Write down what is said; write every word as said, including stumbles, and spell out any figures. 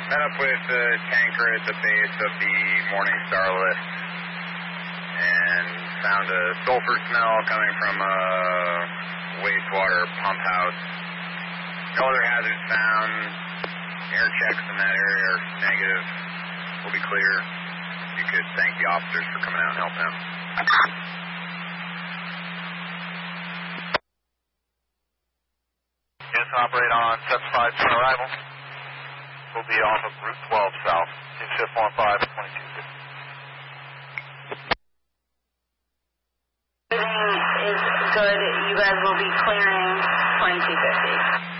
Met up with the tanker at the base of the Morningstar lift and found a sulfur smell coming from a wastewater pump house. No other hazards found. Air checks in that area are negative. We'll be clear. You could thank the officers for coming out and helping out. Yes, operate on seven five for arrival. We'll be off of Route twelve south. Team shift one five, twenty-two fifty. Everything is good. You guys will be clearing twenty-two fifty.